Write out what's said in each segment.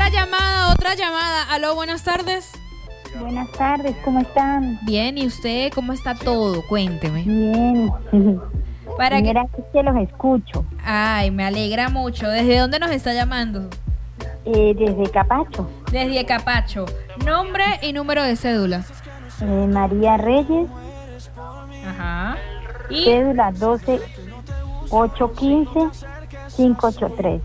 Otra llamada. Aló, buenas tardes. Buenas tardes, ¿cómo están? Bien, ¿y usted cómo está todo? Cuénteme. Bien. Para que... Mira que los escucho. Ay, me alegra mucho. ¿Desde dónde nos está llamando? Desde Capacho. Desde Capacho. Nombre y número de cédula. María Reyes. Ajá. Y Cédula 12-815-583.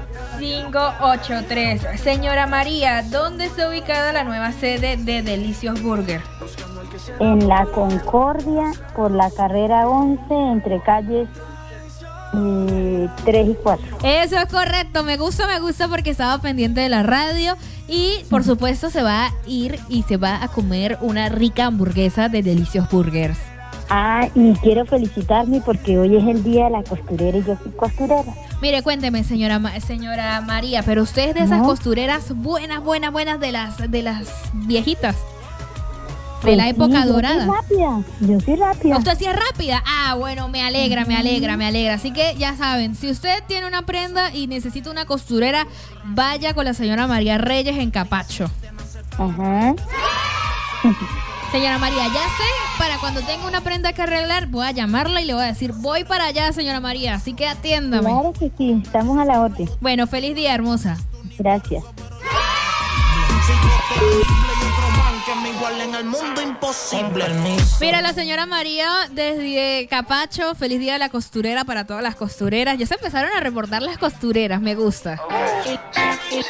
583. Señora María, ¿dónde está ubicada la nueva sede de Delicios Burger? En la Concordia, por la carrera 11, entre calles 3 y 4. Eso es correcto, me gusta porque estaba pendiente de la radio y por supuesto se va a ir y se va a comer una rica hamburguesa de Delicios Burgers. Y quiero felicitarme porque hoy es el día de la costurera y yo soy costurera. Mire, cuénteme, señora María, pero usted es de esas costureras buenas de las viejitas. De la época dorada. Yo soy rápida. ¿Usted sí es rápida? Bueno, me alegra. Así que ya saben, si usted tiene una prenda y necesita una costurera, vaya con la señora María Reyes en Capacho. Ajá. Señora María, ya sé, para cuando tenga una prenda que arreglar, voy a llamarla y le voy a decir, voy para allá, señora María, así que atiéndame. Claro que sí, estamos a la orden. Bueno, feliz día, hermosa. Gracias. Mira, la señora María desde Capacho, feliz día de la costurera para todas las costureras. Ya se empezaron a reportar las costureras, me gusta.